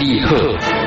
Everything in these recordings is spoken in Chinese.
你好，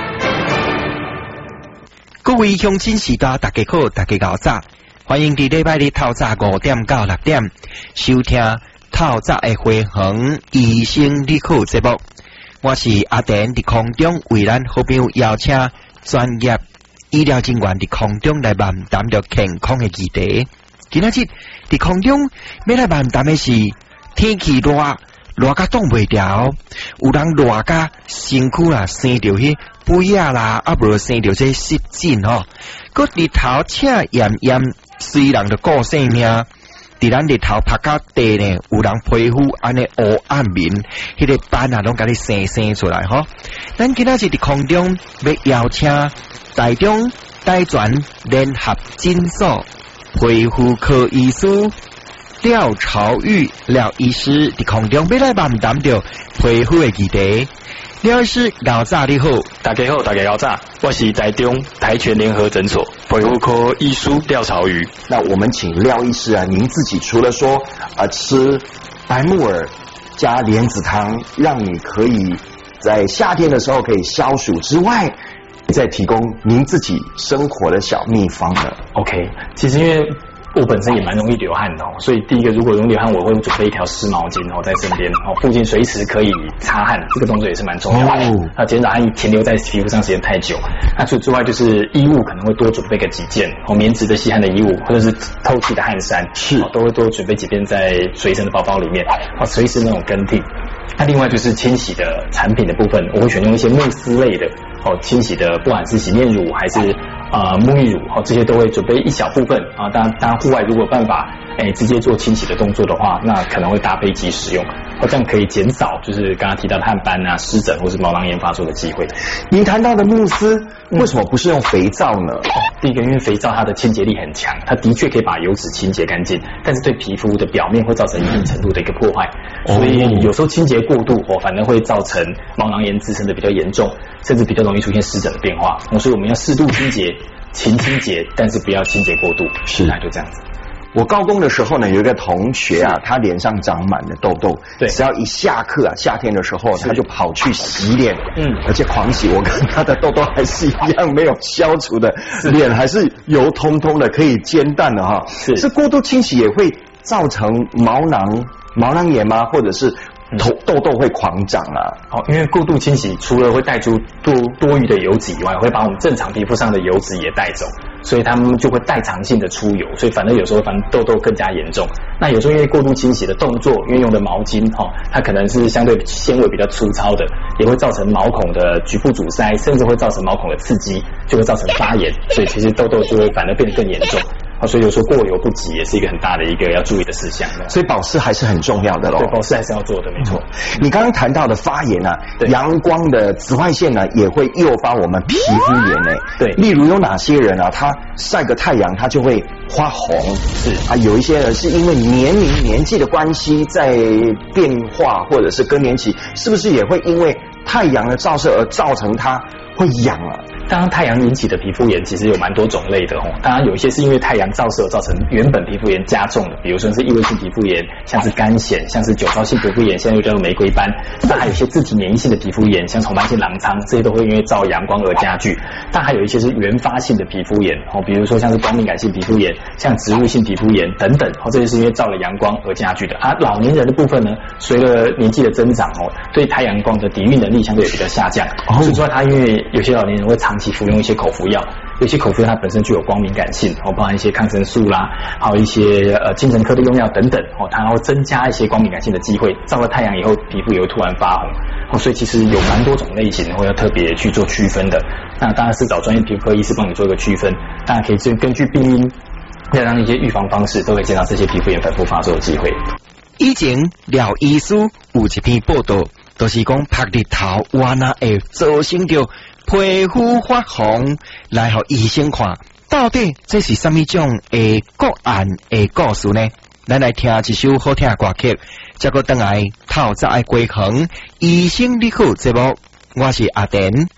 各位乡亲时代大家好，大家早，欢迎伫礼拜日透早5点到6点收听透早的回航医生你好节目。我是阿田，伫空中为咱好朋友邀请专业医疗人员伫空中来漫谈着健康的议题。今仔日伫空中要来漫谈的是天气热甲挡袂牢，有人热甲身躯啦生着迄肥啊啦，啊无生着这湿疹吼，佮日头赤炎炎，虽然着顾性命，伫咱日头晒到地呢，有人皮肤安尼黑暗面，迄个斑啊拢甲你生出来吼。咱今仔日伫空中要邀请台中大专联合诊所皮肤科医师廖朝玉廖医师伫空中要来漫谈着皮肤的议题。廖医师早你好， 大家好，大家早，我是台中台全联合诊所皮肤科医师廖朝宇。 那我们请廖医师啊，您自己除了说吃白木耳加莲子汤，让你可以在夏天的时候可以消暑之外，再提供您自己生活的小秘方了。 OK， 其实因为我本身也蛮容易流汗的哦，所以第一个，如果容易流汗，我会准备一条湿毛巾哦，在身边哦，附近随时可以擦汗，这个动作也是蛮重要的。减少汗液停留在皮肤上时间太久。那除此之外，就是衣物可能会多准备个几件哦，棉质的吸汗的衣物，或者是透气的汗衫，是都会多准备几件在随身的包包里面哦，随时那种更替。那另外就是清洗的产品的部分，我会选用一些慕斯类的哦，清洗的不管是洗面乳还是沐浴乳这些都会准备一小部分啊。当然户外如果有办法直接做清洗的动作的话，那可能会搭配一起使用，这样可以减少就是刚刚提到的汗斑啊、湿疹或是毛囊炎发作的机会。 您谈到的慕斯为什么不是用肥皂呢？ 第一个，因为肥皂它的清洁力很强，它的确可以把油脂清洁干净，但是对皮肤的表面会造成一定程度的一个破坏，所以有时候清洁过度反而会造成毛囊炎滋生的比较严重，甚至比较容易出现湿疹的变化。所以我们要适度清洁，勤清洁，但是不要清洁过度。是，那就这样子。 我高中的时候呢，有一个同学啊，他脸上长满了痘痘，对，只要一下课啊，夏天的时候他就跑去洗脸，而且狂洗。我看他的痘痘还是一样没有消除的，脸还是油通通的，可以煎蛋的哈。是过度清洗也会造成毛囊炎吗？或者是痘痘会狂长啊？ 因为过度清洗除了会带出多余的油脂以外，会把我们正常皮肤上的油脂也带走，所以它们就会代偿性的出油，所以反而有时候痘痘更加严重。那有时候因为过度清洗的动作，因为用的毛巾它可能是相对纤维比较粗糙的，也会造成毛孔的局部阻塞，甚至会造成毛孔的刺激，就会造成发炎，所以其实痘痘就会反而变得更严重。所以有时候过犹不及也是一个很大的一个要注意的事项。 所以保湿还是很重要的咯。 对，保湿还是要做的，没错。 你刚刚谈到的发炎啊，阳光的紫外线呢也会诱发我们皮肤炎对，例如有哪些人啊，他晒个太阳他就会发红，是啊，有一些人是因为年纪的关系在变化，或者是更年期，是不是也会因为太阳的照射而造成它会痒啊？ 当然太阳引起的皮肤炎其实有蛮多种类的当然有一些是因为太阳照射造成原本皮肤炎加重的，比如说是异位性皮肤炎，像是干癣，像是酒糟性皮肤炎，现在又叫做玫瑰斑。但还有一些自体免疫性的皮肤炎，像红斑性狼疮，这些都会因为照阳光而加剧。但还有一些是原发性的皮肤炎比如说像是光敏感性皮肤炎，像植物性皮肤炎等等这些是因为照了阳光而加剧的。老年人的部分呢，随着年纪的增长对太阳光的抵御能力相对也比较下降，所以说他因为有些老年人会长期服用一些口服药，有些口服药它本身具有光敏感性包含一些抗生素啦，还有一些精神科的用药等等它会增加一些光敏感性的机会，照了太阳以后皮肤也会突然发红所以其实有蛮多种类型要特别去做区分的。那当然是找专业皮肤科医师帮你做一个区分，当然可以根据病因再让一些预防方式，都可以减少这些皮肤炎反复发作的机会。 以前廖医师有一篇报道，就是讲晒日头哇那会造成着皮肤发红，来互医生看，到底这是什么种个案的故事呢？咱来听一首好听的歌曲，再个等来透早的归航医生你好节目，我是阿田。